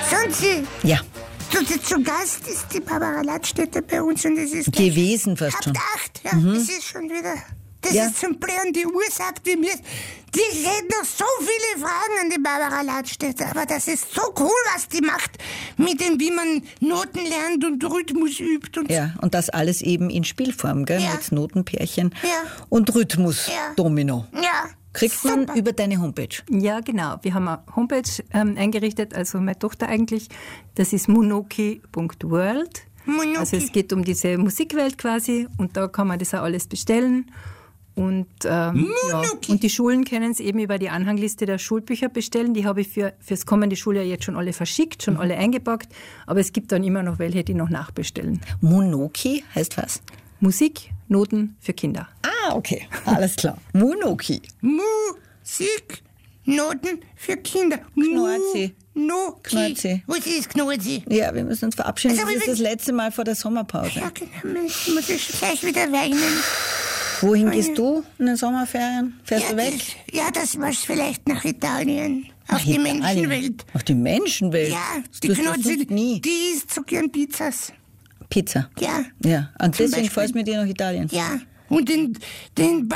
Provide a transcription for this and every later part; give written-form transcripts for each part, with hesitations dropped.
Schanzi, Ja, zu Gast ist die Barbara Ladstätter bei uns und es ist gewesen fast schon. 8, ja, das ist schon wieder... Das Ja. ist zum Blären, die Uhr sagt mir, die hätten noch so viele Fragen an die Barbara Ladstätter, aber das ist so cool, was die macht, mit dem, wie man Noten lernt und Rhythmus übt und Ja, und das alles eben in Spielform, gell? Ja. Mit Notenpärchen Ja. und Rhythmus, Ja. Domino. ja. Kriegt man super. über deine Homepage. Ja, genau. Wir haben eine Homepage eingerichtet, also meine Tochter eigentlich. Das ist munoki.world. Munoki. Also es geht um diese Musikwelt quasi und da kann man das auch alles bestellen. Und, ja. Und die Schulen können es eben über die Anhangliste der Schulbücher bestellen. Die habe ich fürs kommende Schuljahr jetzt schon alle verschickt, schon alle eingepackt. Aber es gibt dann immer noch welche, die noch nachbestellen. Munoki heißt was? Musik, Noten für Kinder. Ah, okay. Alles klar. Munoki. Musik, Noten für Kinder. Knorzi. Noki. Knorzi. Was ist Knorzi? Ja, wir müssen uns verabschieden. Also, Das ist wir- das letzte Mal vor der Sommerpause. Ja, genau, ich muss ich gleich wieder weinen. Wohin gehst du in den Sommerferien? Fährst Ja, du weg? das war's vielleicht nach Italien. Auf die Italien. Menschenwelt. Auf die Menschenwelt? Ja, Das die tust du Knorzi, sonst nie. die isst so gern Pizzas. Pizza. Ja. Ja, und Zum deswegen Beispiel. fährst du mit dir nach Italien. Ja. Und den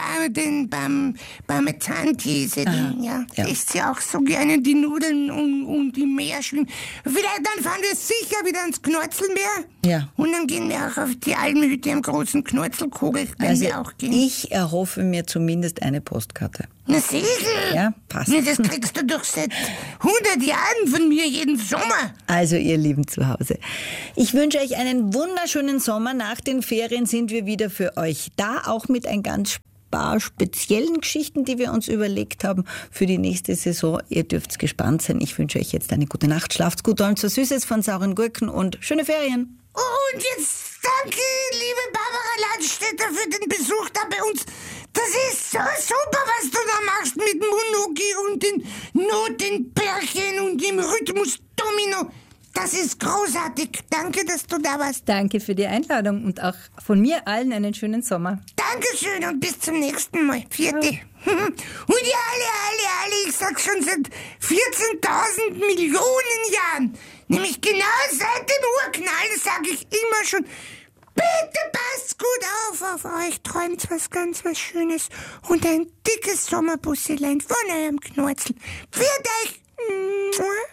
Parmesankäse, ja. ja. Isst sie auch so gerne, die Nudeln und die Meerschwimmen. Vielleicht dann fahren wir sicher wieder ans Knorzelmeer. Ja. Und dann gehen wir auch auf die Almhütte am großen Knorzelkogel, wenn Also wir auch gehen. ich erhoffe mir zumindest eine Postkarte. Na sicher. Ja, passt. Ja, das kriegst du doch seit 100 Jahren von mir jeden Sommer. Also ihr Lieben zu Hause, ich wünsche euch einen wunderschönen Sommer. Nach den Ferien sind wir wieder für euch da, auch mit ein ganz paar speziellen Geschichten, die wir uns überlegt haben für die nächste Saison. Ihr dürft gespannt sein. Ich wünsche euch jetzt eine gute Nacht. Schlaft's gut, träumt so Süßes von sauren Gurken und schöne Ferien. Und jetzt danke, liebe Barbara Ladstätter, für den Besuch da bei uns. Das ist so super, was du da machst mit Munoki und den Notenpärchen und dem Rhythmus Domino. Das ist großartig. Danke, dass du da warst. Danke für die Einladung und auch von mir allen einen schönen Sommer. Dankeschön und bis zum nächsten Mal. Vierte. Und ja, alle, ich sag schon seit 14.000 Millionen Jahren, nämlich genau seit dem Urknall, sag ich immer schon, bitte passt gut auf euch, träumt was Schönes und ein dickes Sommerbusselein von eurem Knorzel. Für euch.